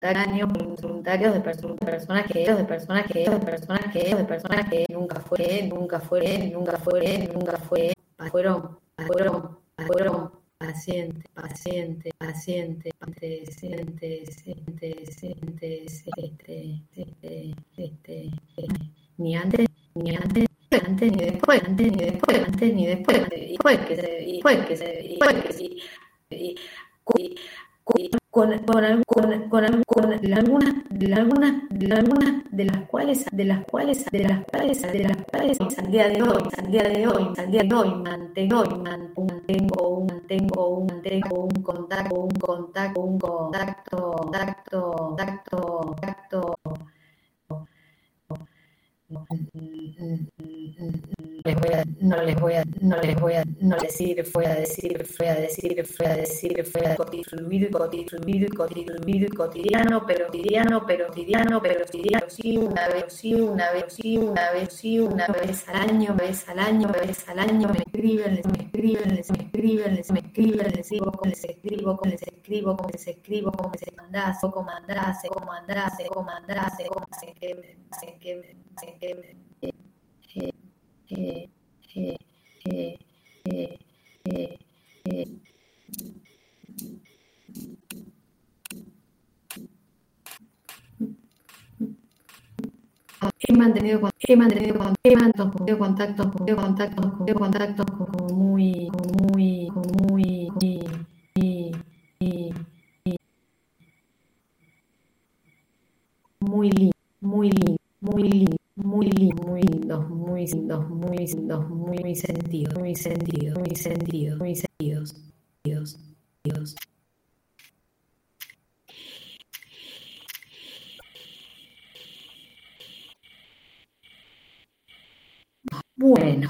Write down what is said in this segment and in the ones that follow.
daños voluntarios de personas que fueron ni antes ni después, y con algunas de las cuales al día de hoy mantengo un contacto. No les voy a decir, fue a decir, cotidiano, pero sí, una vez al año, me escriben, les escribo, les escribo, cómo andás, he mantenido contactos muy sentidos. Bueno.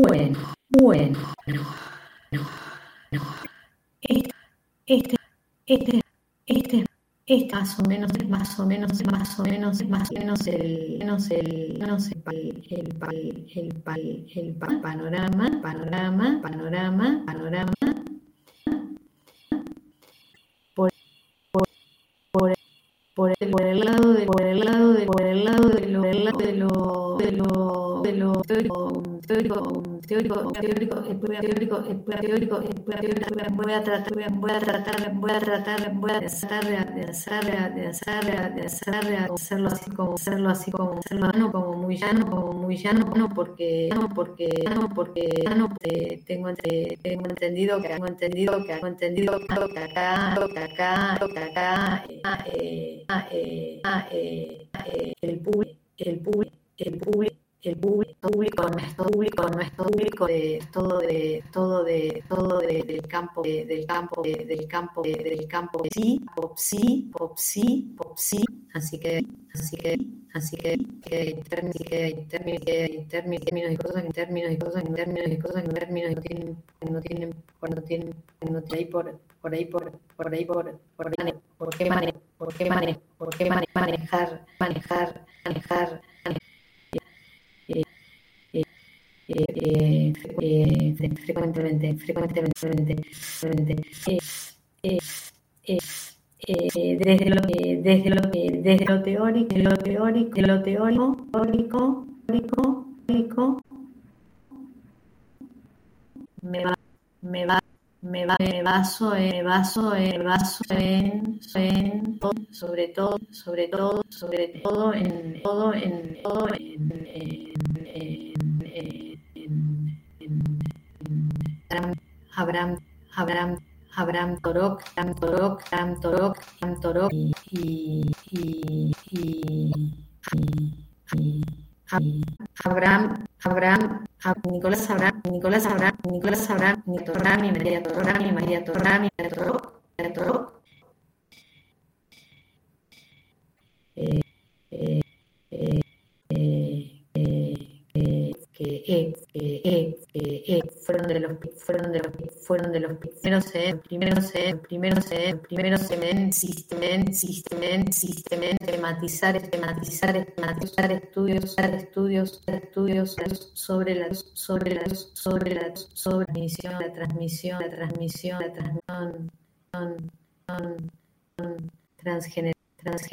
Este más o menos el panorama. Por el lado de lo teórico, voy a tratar de hacerlo así como muy llano, porque tengo entendido que acá el público no es público del campo sí, así que términos y cosas que no tienen por ahí por qué manejar frecuentemente desde lo teórico me baso en sobre todo en Abraham Torok y Nicolás Abraham, María Torrami, Torok, que fueron de los primeros tematizar estudios sobre la transmisión transgénico,